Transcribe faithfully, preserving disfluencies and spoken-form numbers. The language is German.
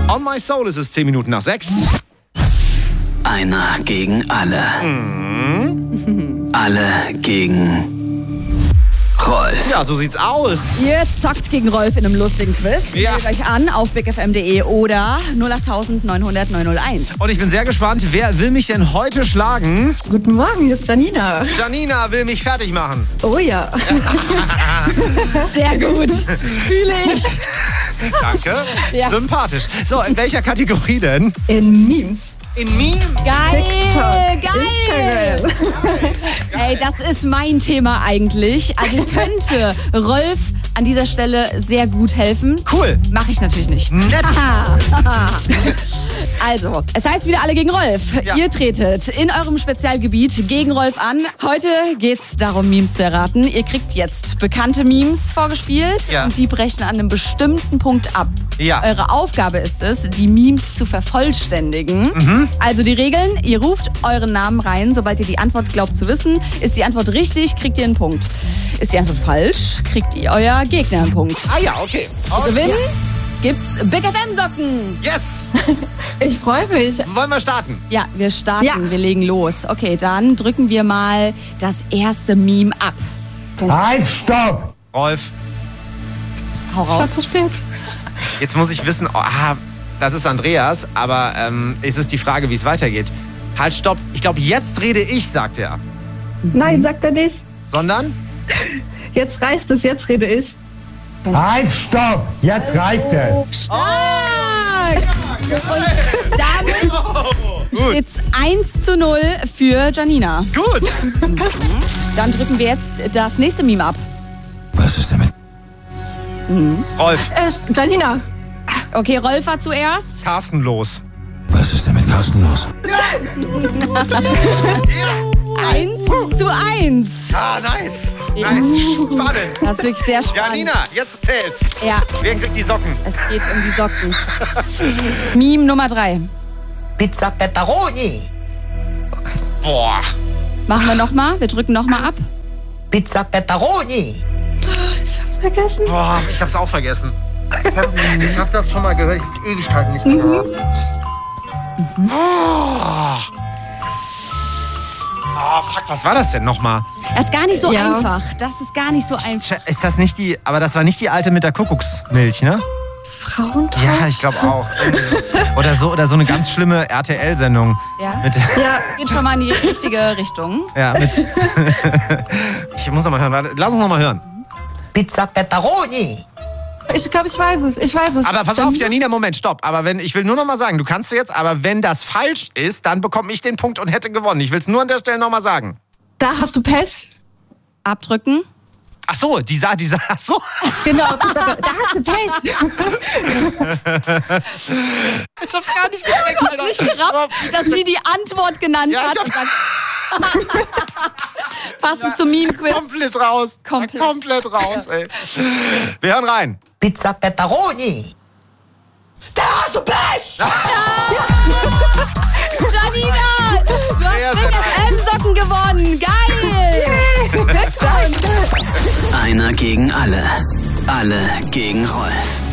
On My Soul ist es zehn Minuten nach sechs. Einer gegen alle. Mhm. Alle gegen Rolf. Ja, so sieht's aus. Ihr zockt gegen Rolf in einem lustigen Quiz. Ja. Meldet euch an auf big f m punkt d e oder null acht neun null null neun null eins. Und ich bin sehr gespannt, wer will mich denn heute schlagen? Guten Morgen, hier ist Janina. Janina will mich fertig machen. Oh ja. Sehr gut. Fühle ich. Danke. Ja. Sympathisch. So, in welcher Kategorie denn? In Memes. In Meme? Geil, TikTok, geil. Instagram. Ey, das ist mein Thema eigentlich. Also ich könnte Rolf an dieser Stelle sehr gut helfen. Cool. Mache ich natürlich nicht. Nett. Also, es heißt wieder alle gegen Rolf. Ja. Ihr tretet in eurem Spezialgebiet gegen Rolf an. Heute geht's darum, Memes zu erraten. Ihr kriegt jetzt bekannte Memes vorgespielt Ja. und die brechen an einem bestimmten Punkt ab. Ja. Eure Aufgabe ist es, die Memes zu vervollständigen. Mhm. Also die Regeln, ihr ruft euren Namen rein, sobald ihr die Antwort glaubt zu wissen. Ist die Antwort richtig, kriegt ihr einen Punkt. Ist die Antwort falsch, kriegt ihr euer Gegner einen Punkt. Ah ja, okay. Zu okay. gewinnen gibt's Big F M-Socken. Yes. Ich freue mich. Wollen wir starten? Ja, wir starten, Ja. wir legen los. Okay, dann drücken wir mal das erste Meme ab. Halt, stopp! Rolf, Hau Ich war raus. zu spät. jetzt muss ich wissen, oh, ah, das ist Andreas, aber ähm, es ist die Frage, wie es weitergeht. Halt, stopp. Ich glaube, jetzt rede ich, sagt er. Nein, sagt er nicht. Sondern? Jetzt reicht es, jetzt rede ich. Halt, stopp! Jetzt reicht es! Stark! Und damit Gut. steht's eins zu null für Janina. Gut. Dann drücken wir jetzt das nächste Meme ab. Was ist damit? Rolf, Äh, Janina. Okay, Rolf war zuerst. Carsten los. Was ist denn mit Carsten los? Eins zu eins. Ah, nice. Nice. Spannend. Das ist wirklich sehr Ja, spannend. Nina, jetzt zählt's. Ja, Wer kriegt die Socken? es geht um die Socken. Meme Nummer drei. Pizza Pepperoni. Boah. Machen wir nochmal. Wir drücken nochmal ab. Pizza Pepperoni. Ich hab's vergessen. Boah, ich hab's auch vergessen. Ich hab, ich hab das schon mal gehört. Ich hab's Ewigkeiten nicht mehr gehört. Oh. Oh, fuck, was war das denn nochmal? Das ist gar nicht so Ja. einfach. Das ist gar nicht so einfach. Ist das nicht die, aber das war nicht die alte mit der Kuckucksmilch, ne? Frauentausch. Ja, ich glaube auch. Oder so, oder so eine ganz schlimme R T L-Sendung. Ja. Mit, Ja, Geht schon mal in die richtige Richtung. ja, mit. Ich muss noch mal hören. Warte, lass uns noch mal hören. Pizza Pepperoni. ich glaube, ich weiß es. Ich weiß es. Aber pass auf, Janina, Moment, stopp. Aber wenn, ich will nur noch mal sagen, du kannst jetzt, aber wenn das falsch ist, dann bekomme ich den Punkt und hätte gewonnen. Ich will es nur an der Stelle noch mal sagen. Da hast du Pech. Abdrücken. Ach so, die sah, die sah, ach so. Genau, da, da hast du Pech. Ich hab's gar nicht gemerkt, Du hast nicht gerafft, dass sie die Antwort genannt Ja, hat. ich Und dann passend zum Meme-Quiz. Komplett raus. Komplett. Komplett raus, ey. Wir hören rein. Pizza Pepperoni. Da hast du Pech! Janina, du Sehr, hast sehr Big F M-Socken gewonnen. Geil. Glückwunsch. Einer gegen alle. Alle gegen Rolf.